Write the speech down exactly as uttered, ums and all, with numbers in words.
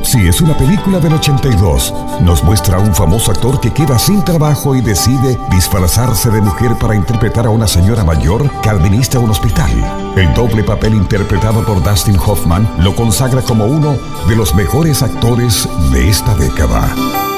Sí, es una película del ochenta y dos. Nos muestra a un famoso actor que queda sin trabajo y decide disfrazarse de mujer para interpretar a una señora mayor que administra un hospital. El doble papel interpretado por Dustin Hoffman lo consagra como uno de los mejores actores de esta década.